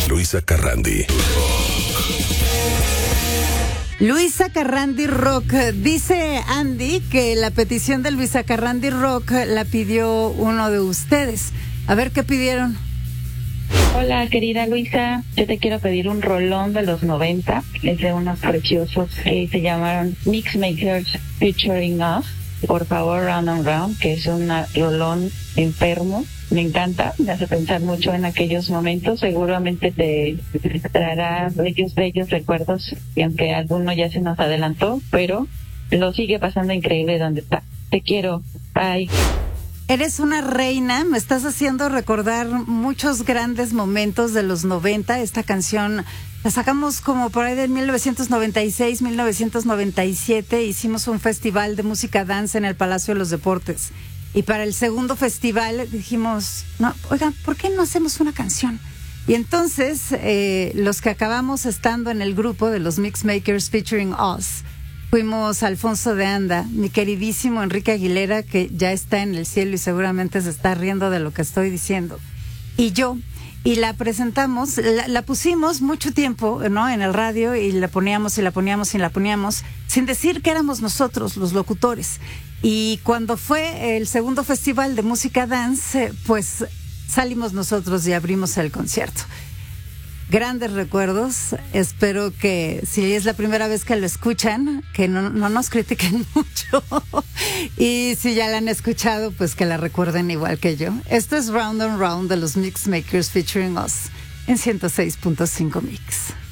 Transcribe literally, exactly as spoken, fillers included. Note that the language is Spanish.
Luisa Carrandi. Luisa Carrandi Rock. Dice Andy que la petición de Luisa Carrandi Rock la pidió uno de ustedes. A ver qué pidieron. Hola, querida Luisa, yo te quiero pedir un rolón de los noventa, es de unos preciosos que se llamaron Mixmakers Featuring Us. Por favor, Round and Round, que es un rolón enfermo. Me encanta, me hace pensar mucho en aquellos momentos. Seguramente te traerá bellos, bellos recuerdos, y aunque alguno ya se nos adelantó, pero lo sigue pasando increíble donde está. Te quiero, bye. Eres una reina, me estás haciendo recordar muchos grandes momentos de los noventa. Esta canción la sacamos como por ahí de mil novecientos noventa y seis, mil novecientos noventa y siete. Hicimos un festival de música dance en el Palacio de los Deportes. Y para el segundo festival dijimos, no, oigan, ¿por qué no hacemos una canción? Y entonces eh, los que acabamos estando en el grupo de los Mixmakers Featuring Us, fuimos Alfonso de Anda, mi queridísimo Enrique Aguilera, que ya está en el cielo y seguramente se está riendo de lo que estoy diciendo, y yo, y la presentamos, la, la pusimos mucho tiempo, ¿no?, en el radio, y la poníamos y la poníamos y la poníamos, sin decir que éramos nosotros los locutores. Y cuando fue el segundo festival de música dance, pues salimos nosotros y abrimos el concierto. Grandes recuerdos. Espero que si es la primera vez que lo escuchan, que no, no nos critiquen mucho. Y si ya la han escuchado, pues que la recuerden igual que yo. Esto es Round and Round de los Mixmakers Featuring Us en ciento seis punto cinco Mix.